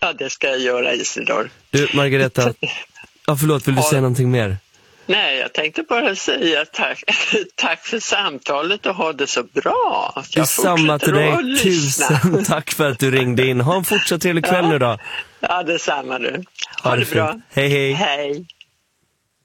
Ja, det ska jag göra, Isidor. Du, Margareta. Ja, förlåt, vill du säga någonting mer? Nej, jag tänkte bara säga tack för samtalet och ha det så bra. Detsamma till dig. Tusen tack för att du ringde in. Ha en fortsatt trevlig kväll nu då. Ja, detsamma du. Ha det bra. Hej, hej. Hej.